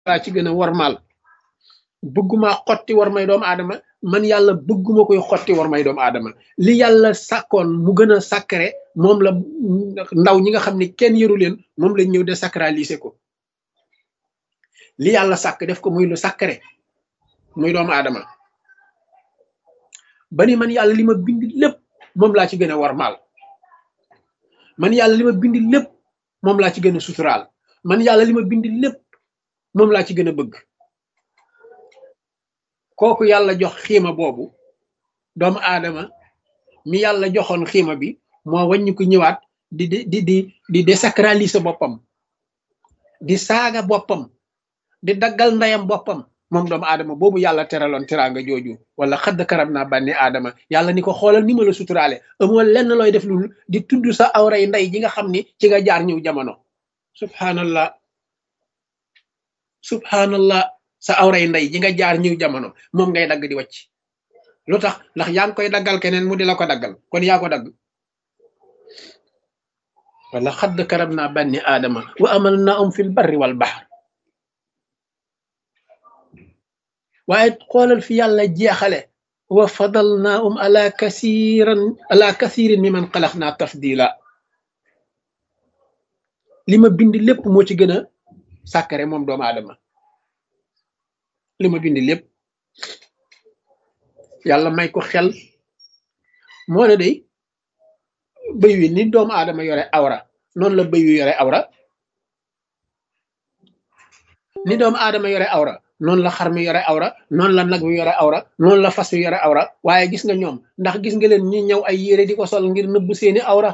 laa ci gën a warmaal bëgguma xotti war may doomu aadama man yàlla bëgguma koy xotti war may doomu aadama li yàlla sàkkoon mu gën a sacré moom la ndaw ñi nga xam ne kenn yëru leen moom lañ ñëw désacraliser ko li yàlla sàkk def ko muy lu sacré muy doomu aadama ba ni man yàlla li ma bind lépp moom laa ci gën a warmaal man yàlla li ma bind lépp moom laa ci gën a suturaal man yàlla li ma bind lépp moom laa ci gën a bëgg kooku yàlla jox xiima boobu doomu aadama mi yàlla joxoon xiima bi moo wàññi ko ñëwaat di désacraliser boppam di saaga boppam di daggal ndeyam boppam moom doomu aadama boobu yàlla teraloon teraanga jooju wala xadd karam naa bànni aadama yàlla ni ko xoolal ni ma la suturaale amoo lenn looy def lu di tudd sa awray ndey ji nga xam ni ci nga jaar ñëw jamono subhanallah subhanallah sa awray ndey ji nga jaar ñëw jamono moom ngay dagg di wàcc lu tax ndax yaa ngi koy daggal keneen mu di la ko daggal kon yaa ko dagg wala xadd karam naa bànni aadama wa amal naa fil barri wal bahr waaye xoolal fi yàlla jeexale wa fadalnaahum ala kasirin mi man xalaq naa tafdila li ma bind lépp moo ci gën a sàkkare moom doomu aadama li ma bind lépp yàlla may ko xel moo ne day bëy wi ni doomu aadama yore awra noonu la bëy wi yore awra ni doomu aadama yore awra noonu la xar mi yore awra noonu la nag wi yore awra noonu la fas wi yore awra waaye gis nga ñoom ndax gis nga leen ñi ñëw ay yére di ko sol ngir nëbb seeni awra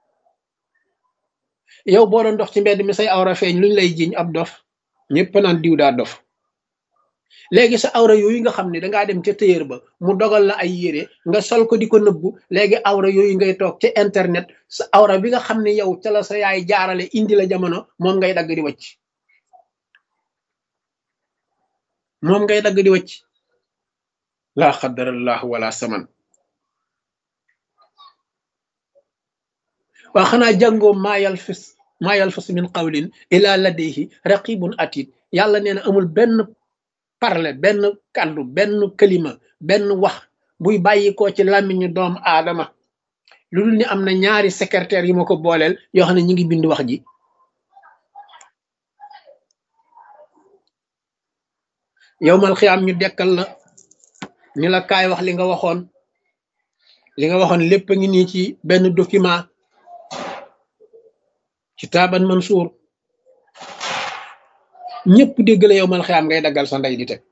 yow boo doon dox ci mbedd mi say awra feeñ luñ lay jiñ ab dof ñëpp naan diw daa dof léegi sa awra yooyu nga xam ne dangaa dem ca téyër ba mu dogal la ay yére nga sol ko di ko nëbbu léegi awra yooyu ngay toog ca internet sa awra bi nga xam ne yow ca la sa yaay jaarale indi la jamono moom ngay dagg di wacc moom ngay dagg di wacc laa xadarallahu wala saman waa xanaa jàngoo maa yalfis min qawlin ila ladayhi raqibun atid yàlla nee na amul benn parle benn kàddu benn kalima benn wax buy bàyyi ko ci làmmiñu doomu aadama lu dul ni am na ñaari secrétaire yu ma ko booleel yoo xam ne ñi ngi bind wax ji yowmal xiyaam ñu dekkal la ni la kaay wax li nga waxoon lépp a ngi nii ci benn document kitaaban mansuur ñëpp dégg la yowmal xiyaam ngay daggal sa ndey di teg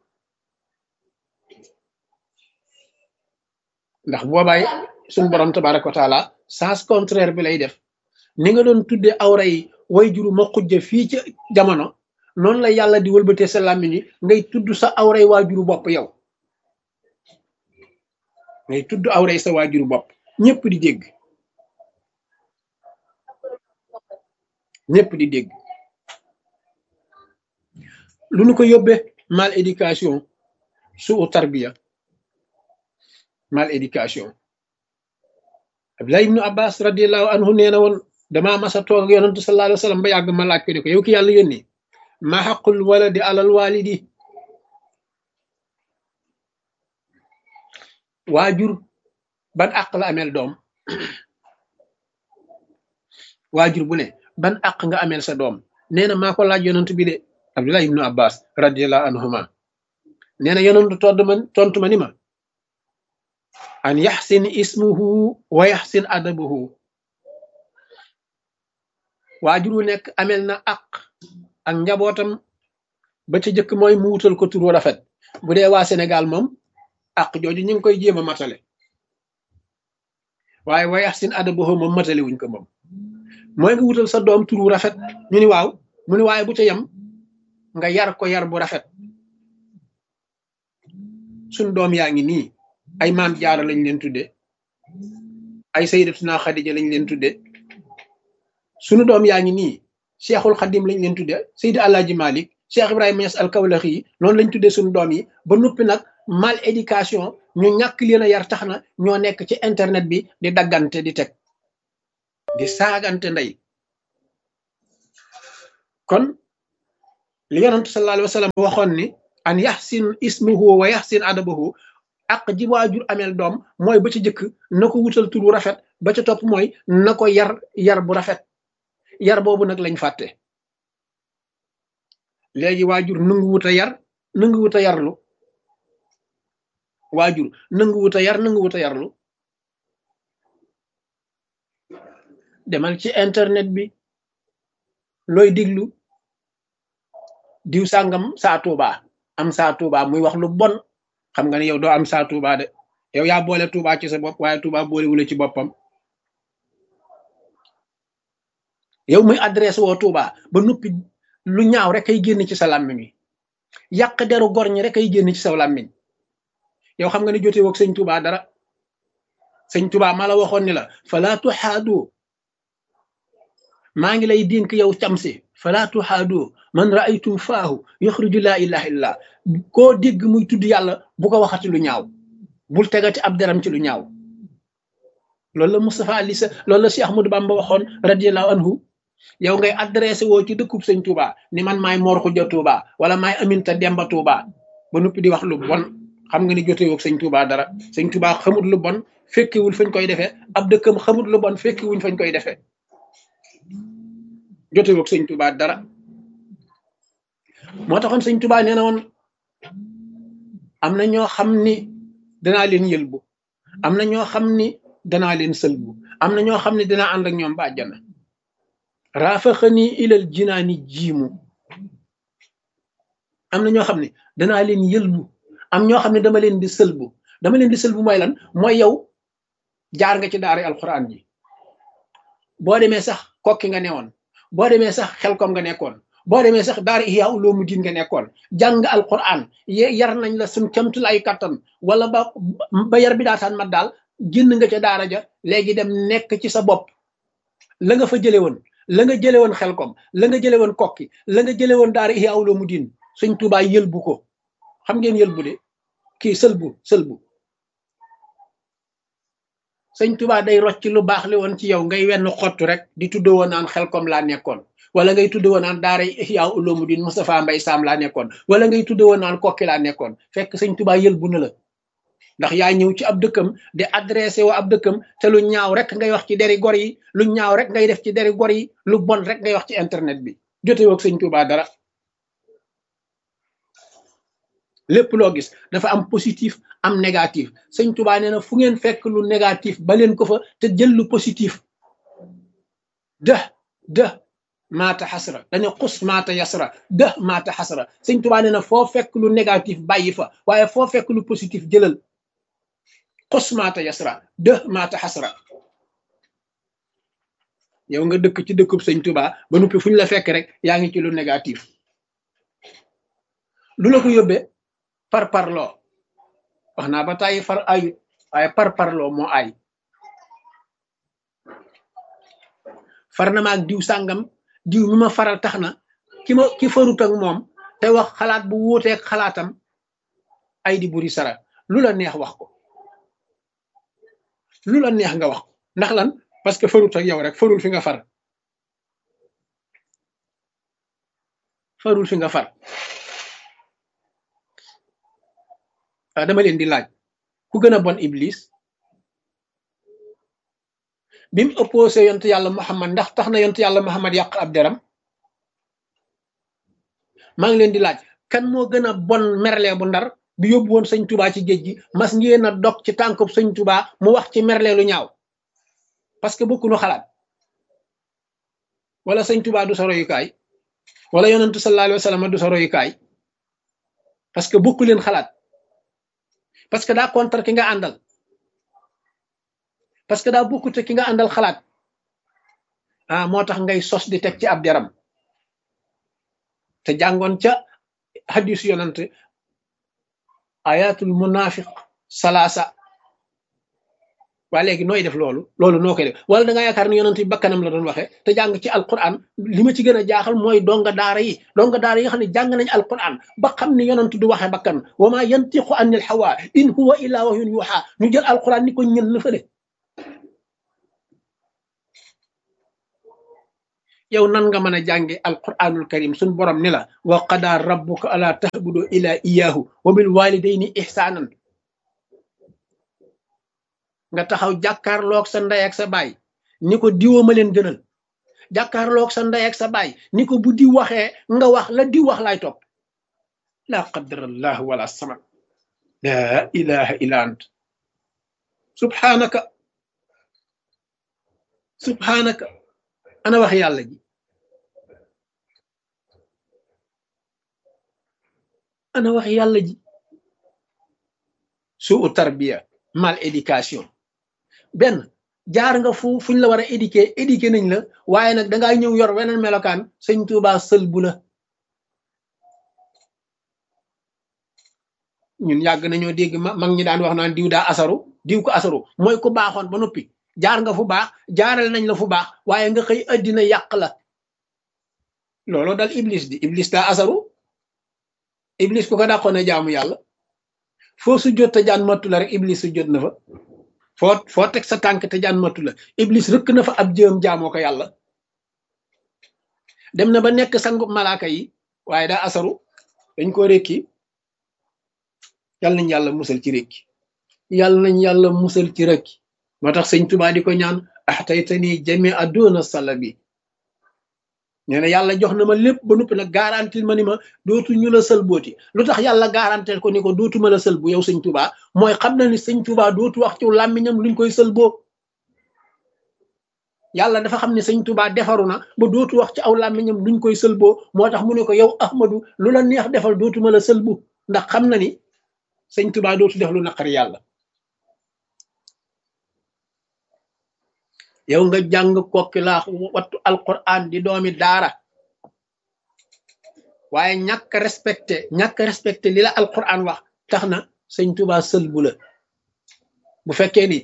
ndax boobaay suñu borom tabaraka wa taala sens contraire bi lay def ni nga doon tudde awra yi way juru ma xujja fii ci jamono noonu la yàlla di wëlbatee sa làmmiñ yi ngay tudd sa awray waajuru bopp yow ngay tudd awray sa waajuru bopp ñëpp di dégg ñëpp di dégg lu nu ko yóbbe mal éducation suu tarbiya mal éducation Abdullah ibnu Abbas radiallahu anhu nee na woon damaa masa toog ak yonantu sallallahu alayhi wa sallam ba yàgg ma laaj ko ne ko yow ki yàlla yónni ma xaqul waladi alal walidi waajur ban àq la ameel doom waajur bu ne ban àq nga ameel sa doom nee na maa ko laaj yonantu bi de Abdullah ibnu Abbas radiallahu anhuma nee na yonantu tontu ma ni ma an yaxsin ismuhu wa yaxsin adabuhu waajur wu nekk amel na àq ak njabootam ba ca jëkk mooy mu wutal ko turu rafet bu dee waa Sénégal moom àq jooju ñu ngi koy jéem a matale waaye wa yaxsin adabuhu moom matale wuñ ko moom mooy nga wutal sa doom turu rafet ñu ni waaw mu ni waaye bu ca yem nga yar ko yar bu rafet suñ doom yaa ngi nii ay maam jaara lañ leen tudde ay sayyidatuna Xadija lañ leen tudde sunu doom yaa ngi nii Cheikhul Xadim lañ leen tudde Seydi Alaaji Malik Cheikh Ibrahima Niass al-Kawlaxi yi noonu lañ tudde suñu doom yi ba noppi nag mal éducation ñu ñàkk leen a yar tax na ñoo nekk ci internet bi di daggante di teg di saagante ndey kon li yonent sallallahu alayhi wa sallam waxoon ni an yaxsin ismuhu wa yaxsin adabahu ak ji waajur amel doom mooy ba ci jëkk na ko wutal tur bu rafet ba ca topp mooy na ko yar bu rafet yar boobu nag lañ fàtte léegi waajur nangu wut a yar nangu wut a yarlu waajur nangu wut a yar nangu wut a yarlu demal ci internet bi looy diglu diw sàngam saa Tuuba am saa Tuuba muy wax lu bon xam nga ne yow doo am saa Tuuba de yow yaa boole Tuuba ci sa bopp waaye Tuuba boole wula ci boppam yow muy adresse woo Tuuba ba noppi lu ñaaw rek ay génn ci sa làmmiñ wi yàq deru gor ñi rek ay génn ci sa làmmiñ yow xam nga ne jote woog sëñ Tuuba dara sëñ Tuuba maa la waxoon ni la fala tuhaadu maa ngi lay dénk yow camsi fala tuhaadu man raaytum faahu yaxruju laa ilaha illa koo dégg muy tudd yàlla bu ko waxati lu ñaaw bul tegati ab deram ci lu ñaaw loolu la Moustapha Ali sa loolu la si Ahmadou Bamba waxoon radiallahu anhu yow ngay adressé woo ci dëkkub sëñ Touba ni man maay Mor Xuja Touba wala maay Aminta Demba Touba ba noppi di wax lu bon xam nga ni jotewoog sëñ Touba dara sëñ Touba xamut lu bon fekkewul fañ koy defee ab dëkkam xamut lu bon fekkewuñ fañ koy defee jotewoog sëñ Touba dara moo taxoon sëñ Touba nee na woon am na ñoo xam ni danaa leen yëlbu am na ñoo xam ni danaa leen sëlbu am na ñoo xam ne dinaa ànd ak ñoom ba àjjana raafaxani ilal jinaani jiimu am na ñoo xam ne danaa leen yëlbu am ñoo xam ne dama leen di sëlbu mooy lan mooy yow jaar nga ci daara alquran ji boo demee sax kokki nga newoon boo demee sax xelkom nga nekkoon boo demee sax daara Ihya Ulumuddin nga nekkoon jàng alquran yar nañ la suñ camtul ay kattan wala ba yar bi daataan mat daal génn nga ca daara ja léegi dem nekk ci sa bopp la nga fa jële woon la nga jële woon xelkom la nga jële woon kokki la nga jële woon daara Ihya Ulumuddin Sëñ Tuubaa yëlbu ko xam ngeen yëlbu de kii sëlbu Sëñ Tuubaa day rocc lu baax li woon ci yow ngay wenn xottu rek di tuddoo woon naan xelkom laa nekkoon wala ngay tuddoo woon naan daara Ihya Ulumuddin Moustapha Mbay Sam laa nekkoon wala ngay tuddoo woon naan kokki laa nekkoon fekk Sëñ Tuubaa yëlbu na la ndax yaa ñëw ci ab dëkkam di adressé wa ab dëkkam te lu ñaaw rek ngay wax ci deri gor yi lu ñaaw rek ngay def ci deri gor yi lu bon rek ngay wax ci internet bi jote woog Sëñ Tuubaa dara lépp loo gis dafa am positif am négatif Sëñ Tuubaa nee na fu ngeen fekk lu négatif ba leen ko fa te jël lu positif de maata xasra dañu xus maata yasra de maata xasra Sëñ Tuubaa nee na foo fekk lu négatif bàyyi fa waaye foo fekk lu positif jëlal xus maata yasra de maata xasra yow nga dëkk ci dëkkub Sëñ Tuubaa ba noppi fu ñu la fekk rek yaa ngi ci lu négatif lu la ko yóbbee parparloo wax naa ba tàyyi far ayut waaye parparloo moo ay far na ma ak diw sàngam diw mi ma faral tax na ki farut ak moom te wax xalaat bu wuuteeg xalaatam ay di buri sara lu la neex wax ko lu la neex nga wax ko ndax lan parce que farut ak yow rek farul fi nga far dama leen di laaj ku gën a bon Iblis bi mu opposé yontu yàlla Muhammad ndax tax na yontu yàlla Muhammad yàq ab deram maa ngi leen di laaj kan moo gën a bon merle bu Ndar bi yóbbu woon Sëñ Tuubaa ci géej gi mas ngeen a dog ci tànkub Sëñ Tuubaa mu wax ci merle lu ñaaw parce que bokkuñu xalaat wala Sëñ Tuubaa du sa royukaay wala yonentu sallallahu alayhi wa sallam du sa royukaay parce que bokku leen xalaat parce que daa contre ki nga àndal parce que daa bokkute ki nga àndal xalaat moo tax ngay sos di teg ci ab deram te jàngoon ca hadis yonent ayatul munafiq salaasa waa léegi nooy def loolu noo koy def wala da nga yaakaar ni yonent bi bakkanam la doon waxee te jàng ci alquran li ma ci gën a jaaxal mooy donga daara yi nga xam ne jàng nañ alquran ba xam ni yonent du waxee bakkan wa ma yantiqu anil hawa in huwa illa wahyun yuha ñu jël alquran ni ko ñën la fële yow nan nga mën a jànge alquranul karim suñ borom ni la wa qada rabbuka ala tahbudu ila iyahu wa bil walidayni ihsanan nga taxaw jàkkaarloog sa ndey ak sa baay ni ko diwoo ma leen gënal jàkkaarloog sa ndey ak sa baay ni ko bu di waxee nga wax la di wax laay topp la qadarallah wala saman la ilaha illa ant subhanaka subhanaka ana wax yàlla ji ana wax yàlla ji suu tarbiya mal éducation benn jaar nga fuñ la war a éduquer nañ la waaye nag dangaa ñëw yor weneen melokaan sëñ Tuubaa sël bu la ñun yàgg nañoo dégg mag ñi daan wax naan diw daa asaru diw ko asaru mooy ku baaxoon ba noppi jaar nga fu baax jaaral nañ la fu baax waaye nga xëy addina yàq la loolu dal iblis di iblis daa asaru iblis ku ko dàqoon a jaamu yàlla foo su jot te jaan mattu la rek iblis su jot na fa foo teg sa tànk te jaan mattu la iblis rëkk na fa ab jëm jaamoo ko yàlla dem na ba nekk sangu malaaka yi waaye daa asaru dañ ko rékki yàlla nañ yàlla musal ci rékki yàlla nañ yàlla musal ci rékki moo tax sëñ Tuubaa di ko ñaan axtaytani jami aduna salabi nee na yàlla jox na ma lépp ba noppi nag garantil ma ni ma dootu ñu la sël booti lu tax yàlla garantil ko ni ko dootuma la sël bu yow sëñ Tuubaa mooy xam na ni sëñ Tuubaa dootu wax ci làmmiñam luñ koy sël boo yàlla dafa xam ne sëñ Tuubaa defaru na ba dootu wax ci aw làmmiñam luñ koy sël boo moo tax mu ne ko yow Ahmadu lu la neex defal dootuma la sël bu ndax xam na ni sëñ Tuubaa dootu def lu naqari yàlla yow nga jàng kokki laax wattu alquran di doomi daara waaye ñàkk respecté li la alquran wax tax na sëñ Tuubaa sël bu la bu fekkee ni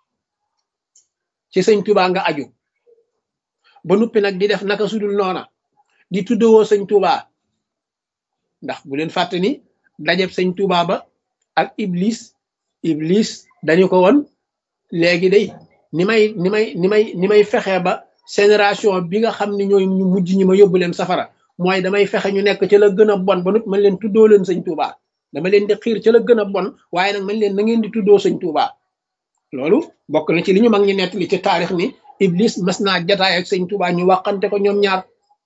ci sëñ Tuubaa nga aju ba nuppi nag di def naka sudul noona di tuddewoo sëñ Tuubaa ndax bu leen fàtte ni dajeb sëñ Tuubaa ba ak iblis dañu ko woon léegi day ni may fexe ba génération bi nga xam ne ñooy ñu mujj ñi ma yóbbu leen safara mooy damay fexe ñu nekk ca la gën a bon ba nut man leen tuddoo leen sëñ Tuubaa dama leen di xiir ca la gën a bon waaye nag man leen na ngeen di tuddoo sëñ Tuubaa loolu bokk na ci li ñu mag ñi nettali ci taarix ni iblis mas naa jataay ak sëñ Tuubaa ñu waxante ko ñoom ñaar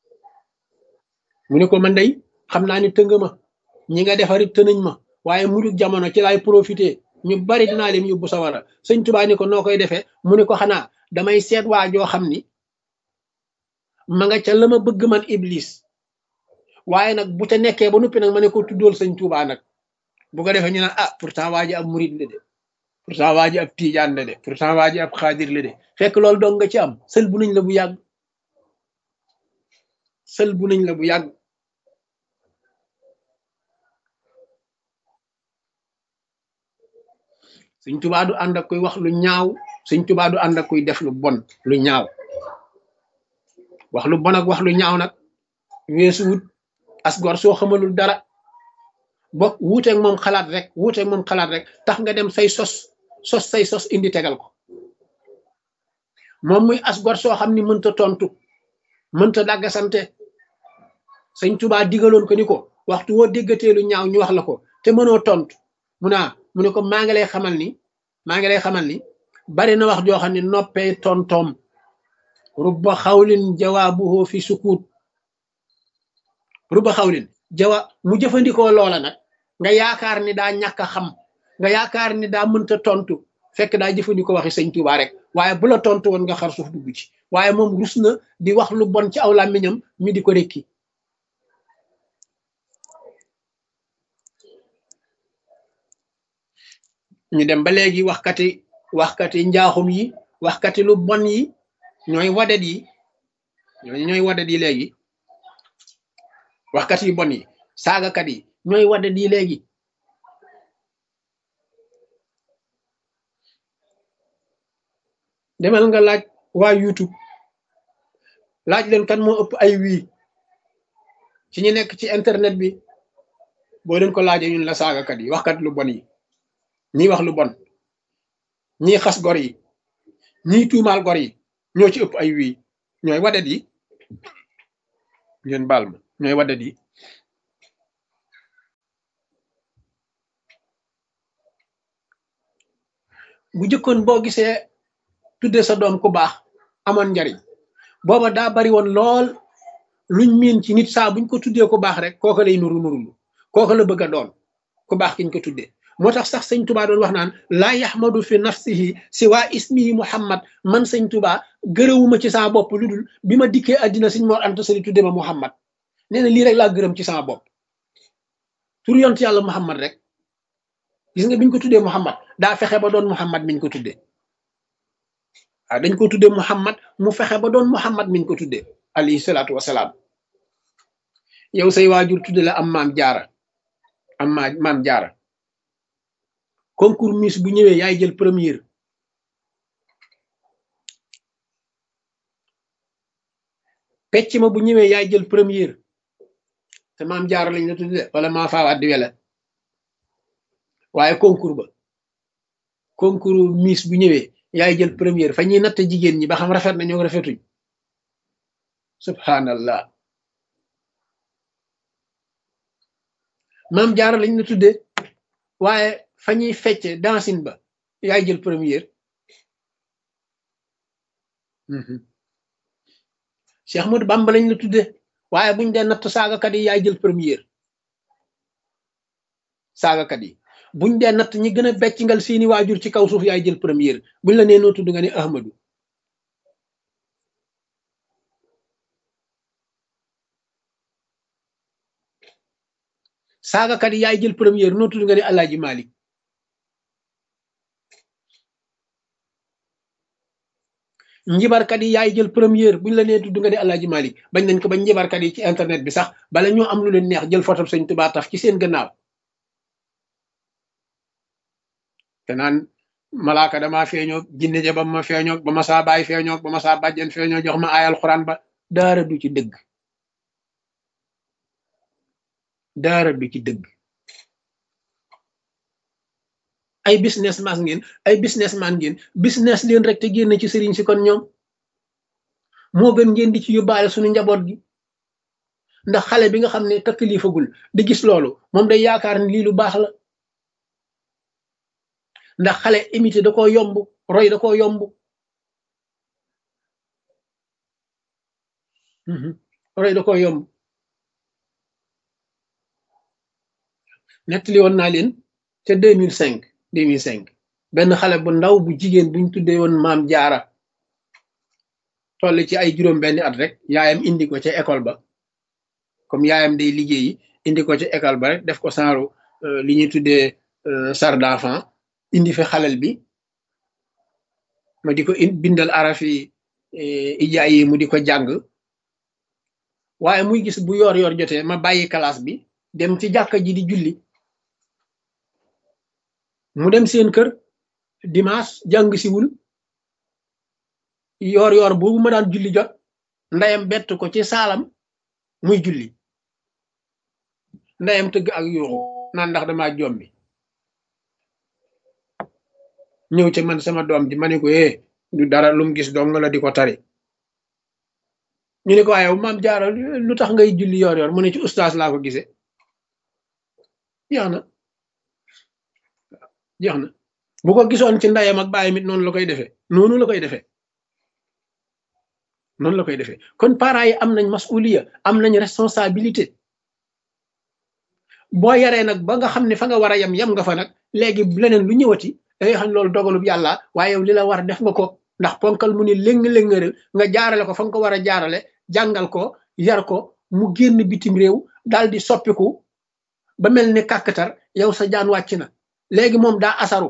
mu ne ko man day xam naa ni tënga ma ñi nga defarit tënañ ma waaye mujj jamono ci laay profité ñu bari dinaa leen yóbbu sawara sëñ Tuubaa ni ko noo koy defee mu ne ko xanaa damay seet waa joo xam ni ma nga ca la ma bëgg man iblis waaye nag bu ca nekkee ba noppi nag ma ne ko tuddool sëñ Tuubaa nag bu ko defee ñu naan ah pourtant waa ji ab murid la de pourtant waa ji ab tiijaan la de pourtant waa ji ab xaadir la de fekk loolu dong nga ci am sël bu nañ la bu yàgg sël bu nañ la bu yàgg sëñ Tuubaa du ànd ak kuy wax lu ñaaw sëñ Tuubaa du ànd ak kuy def lu bon lu ñaaw wax lu bon ak wax lu ñaaw nag weesu wut asgor soo xamalul dara bokk wuuteeg moom xalaat rek tax nga dem say sos indi tegal ko moom muy asgor soo xam ni mënta tontu mënta dàggasante sëñ Tuubaa digaloon ko ni ko waxtu woo déggatee lu ñaaw ñu wax la ko te mënoo tontu mu ne ko maa ngi lay xamal ni bari na wax joo xam ne noppee tontoom rubba xawlin jawaabuhu fi sukut rubba xawlin mu jëfandikoo loola nag nga yaakaar ni daa ñàkk a xam nga yaakaar ni daa mënta tontu fekk daa jëfandikoo waxi sëñ Tuubaa rek waaye bu la tontu woon nga xar suuf dugg ci waaye moom rus na di wax lu bon ci aw làmmiñam mi di ko rekki ñu dem ba léegi waxkati njaaxum yi waxkati lu bon yi ñooy wadet yi léegi waxkat yu bon yi saagakat yi ñooy wadet yi léegi demal nga laaj waa YouTube laaj leen kan moo ëpp ay wii ci ñu nekk ci internet bi boo leen ko laajee ñun la saagakat yi waxkat lu bon yi ñii wax lu bon ñii xas gor yi ñii tuumaal gor yi ñoo ci ëpp ay wii ñooy wadet yi ngeen baal ma ñooy waddat yi. bu jëkkoon boo gisee tudde sa doom ku baax amoon njariñ booba daa bari woon lool luñ miin ci nit saa buñ ko tuddee ku baax rek kooka lay nuru nurulu kooka la bëgg a doon ku baax kiñ ko tuddee moo tax sax sëñ tubaa doon wax naan laa yaxmadu fi nafsihi si waa ismihi muhammad man sëñ tubaa gërëwuma ci sama bopp lu dul bi ma dikkee àddina sëñ Mor Anta Sali tudde ma muhammad nee na lii rek laa gërëm ci sama bopp tur yont yàlla muhammad rek gis nga biñ ko tuddee muhammad daa fexe ba doon muhammad miñ ko tuddee waaw dañ ko tuddee muhammad mu fexe ba doon muhammad miñ ko tuddee alayhi salaatu wasalaam yow say waajur tudde la am maam jaara am maam jaara concours Miss bu ñëwee yaay jël première pecc ma bu ñëwee yaay jël première te maam jaara lañ la tudde wala maa faawaat di wele waaye concours Miss bu ñëwee yaay jël première fa ñuy natt jigéen ñi ba xam rafet na ñoo rafetuñ subhanallah maam jaara lañ la tudde waaye fa ñuy fecce dansin ba yaay jël première Cheikh Ahmadou Bamba lañ la tudde waaye buñ dee natt saagakat yi yaay jël première saagakat yi buñ dee natt ñi gën a beccingal seeni waajur ci kaw suuf yaay jël première buñ la nee noo tudd nga ne Ahmadou saagakat yi yaay jël première noo tudd nga ne Alaaji Malik njibarkat yi yaay jël première buñ la nee tudd nga ne Alaaji Malik bañ nañ ko ba njibarkat yi ci internet bi sax bala ñoo am lu leen neex jël photo Sëñ Tuubaa taf ci seen gannaaw te naan malaaka dama feeñoo jinne ja ba ma feeñoo ba ma saa baay feeñoo ba ma saa bàjjen feeñoo jox ma aayal xuraan ba daara du ci dëgg daara du ci dëgg ay businessman ngeen business leen rek te génn ci sëriñ si kon ñoom moo gën ngeen di ci yóbbaale suñu njaboot gi ndax xale bi nga xam ne takkilifagul di gis loolu moom day yaakaar ni lii lu baax la ndax xale imité da koo yomb roy da koo yomb roy da koo yomb nettali woon naa leen ca 2005 benn xale bu ndaw bu jigéen buñ tuddee woon maam jaara toll ci ay juróom benni at rek yaayam indi ko ca école ba comme yaayam day liggéeyi indi ko ca école ba rek def ko saaru li ñuy tuddee sar d'enfant indi fi xalel bi ma di ko bindal arafi ijaay yi mu di ko jàng waaye muy gis bu yor jotee ma bàyyi classe bi dem ci jàkka ji di julli mu dem seen kër dimanche jàng siwul yor boobu ma daan julli jot ndeyam bett ko ci saalam muy julli ndeyam tëgg ak yuuxu naan ndax dama jombi ñëw ci man sama doom ji ma ne ko du dara lum gis dong la di ko tari ñu ne ko waaye maam jaara lu tax ngay julli yor mu ne ci ustaas laa ko gisee jeex na bu ko gisoon ci ndeyam ak bàyyam it noonu la koy defee noonu la koy defee kon parents yi am nañ masuliya am nañ responsabilité boo yaree nag ba nga xam ne fa nga war a yem nga fa nag léegi leneen lu ñëwati da ngay xam ne loolu dogalub yàlla waaye yow li la war def nga ko ndax ponkal mu ni léng-léngëral nga jaarale ko fa nga ko war a jaarale jàngal ko yar ko mu génn bitim réew daal di soppiku ba mel ni kàkkatar yow sa jaan wàcc na léegi moom daa asaru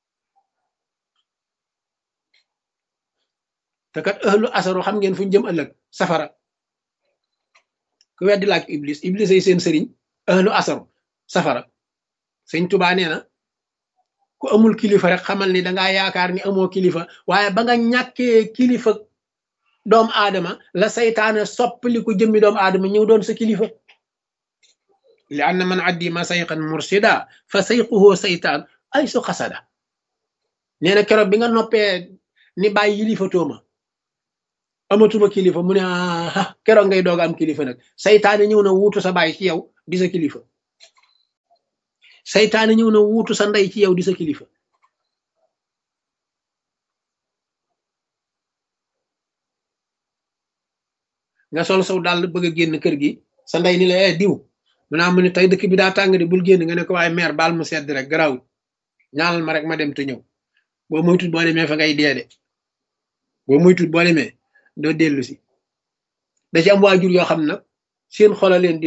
te kat ëhlu asaru xam ngeen fu ñu jëm ëllëg safara ku weddi laaj ko iblis ay seen sëriñ ëhlu asaru safara sëñ Tuubaa nee na ku amul kilifa rek xamal ni dangaa yaakaar ni amoo kilifa waaye ba nga ñàkkee kilifa doomu aadama la saytaane soppali ko jëmmi doomu aadama ñëw doon sa kilifa li anna man addi ma sayqan mursida fa sayquhu saytaan ay su xasada nee na keroog bi nga noppee ni bàyyi yilifa tooma amatuma kilifa mu ne keroog ngay doog am kilifa nag saytaane ñëw na wuutu sa baay ci yow di sa kilifa saytaane ñëw na wuutu sa ndey ci yow di sa kilifa nga sol saw daal bëgg a génn kër gi sa ndey ni la diw mu naa mu ne tey dëkk bi daa tàng de bul génn nga ne ko waaye meer baal mu sedd rek garawul ñaanal ma rek ma dem te ñëw boo moytut boo demee fa ngay dee de boo moytut boo demee doo dellu si da ci am waajur yoo xam nag seen xola leen di